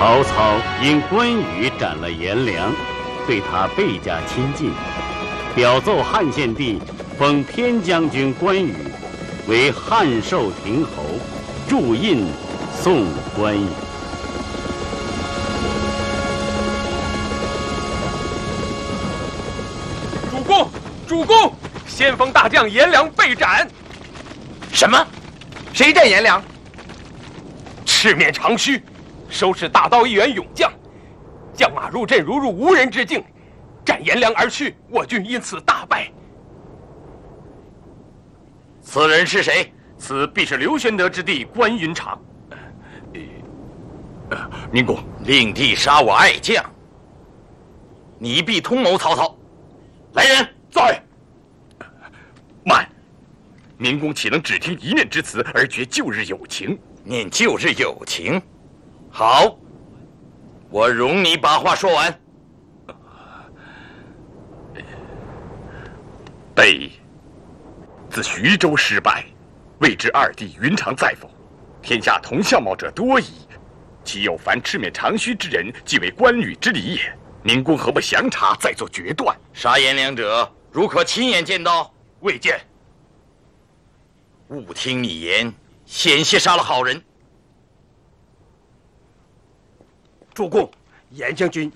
曹操因关羽斩了颜良，对他倍加亲近，表奏汉献帝封偏将军关羽为汉寿亭侯，铸印送关羽。 主公，主公，先锋大将颜良被斩。 什么？谁斩颜良？ 赤面长须，收拾大刀一员勇将，将马入阵如入无人之境，斩颜良而去，我军因此大败。 此人是谁？ 此必是刘玄德之弟关云长。明公， 令弟杀我爱将，你必通谋曹操。来人， 在。慢，明公岂能只听一面之词而绝旧日友情？ 念旧日友情，好，我容你把话说完。 备自徐州失败，未知二弟云长在否？天下同相貌者多矣，岂有凡赤面长须之人即为关羽之礼也？明公何不详查，再做决断？ 杀颜良者，如可亲眼见到？ 未见。 勿听你言，险些杀了好人。 主公，颜将军